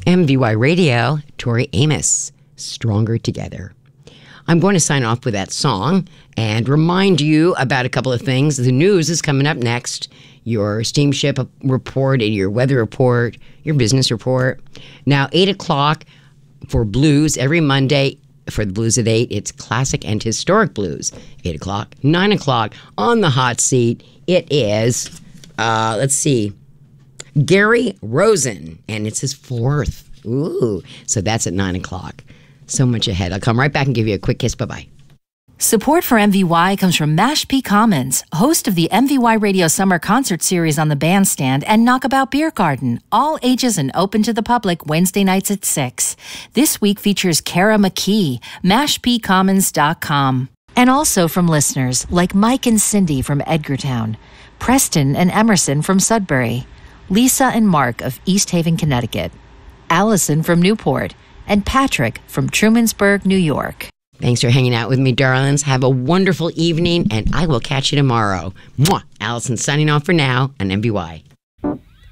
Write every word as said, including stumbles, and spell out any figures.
M V Y Radio, Tori Amos, Stronger Together. I'm going to sign off with that song and remind you about a couple of things. The news is coming up next. Your steamship report and your weather report, your business report. Now, eight o'clock for blues every Monday. For the blues at eight, it's classic and historic blues. eight o'clock, nine o'clock on the hot seat. It is, uh, let's see, Gary Rosen, and it's his fourth. Ooh, so that's at nine o'clock. So much ahead. I'll come right back and give you a quick kiss. Bye-bye. Support for M V Y comes from Mashpee Commons, host of the M V Y Radio Summer Concert Series on the Bandstand and Knockabout Beer Garden, all ages and open to the public Wednesday nights at six. This week features Kara McKee, mashpee commons dot com. And also from listeners like Mike and Cindy from Edgartown, Preston and Emerson from Sudbury, Lisa and Mark of East Haven, Connecticut, Allison from Newport, and Patrick from Trumansburg, New York. Thanks for hanging out with me, darlings. Have a wonderful evening, and I will catch you tomorrow. Mwah! Allison signing off for now on M V Y.